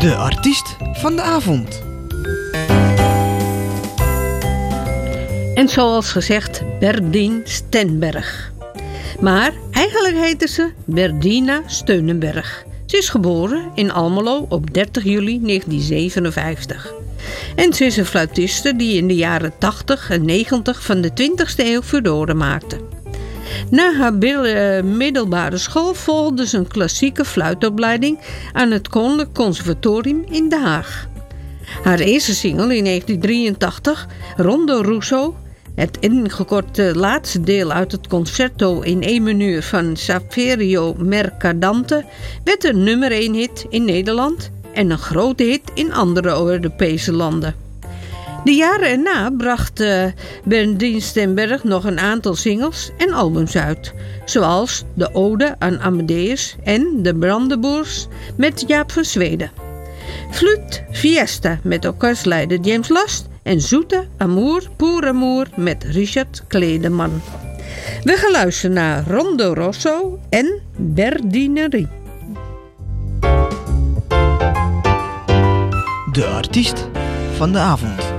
De artiest van de avond. En zoals gezegd, Berdien Stenberg. Maar eigenlijk heette ze Berdina Steunenberg. Ze is geboren in Almelo op 30 juli 1957. En ze is een fluitiste die in de jaren 80 en 90 van de 20e eeuw furoren maakte. Na haar middelbare school volgde ze een klassieke fluitopleiding aan het Koninklijk Conservatorium in Den Haag. Haar eerste single in 1983, Rondo Russo, het ingekorte laatste deel uit het concerto in E minuur van Saverio Mercadante, werd een nummer 1 hit in Nederland en een grote hit in andere Europese landen. De jaren erna bracht Berdien Stenberg nog een aantal singles en albums uit, zoals De Ode aan Amadeus en De Brandeboers met Jaap van Zweden. Fluit Fiesta met orkestleider James Last en Zoete Amour pour Amour met Richard Kleedeman. We gaan luisteren naar Rondo Rosso en Berdinerie. De artiest van de avond.